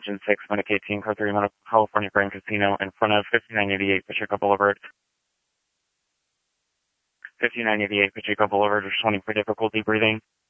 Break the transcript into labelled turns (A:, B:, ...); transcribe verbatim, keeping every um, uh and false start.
A: Engine six, Medic eighteen, car three, California Grand Casino, in front of fifty-nine eighty-eight Pacheco Boulevard. fifty-nine eighty-eight Pacheco Boulevard, responding for difficulty breathing.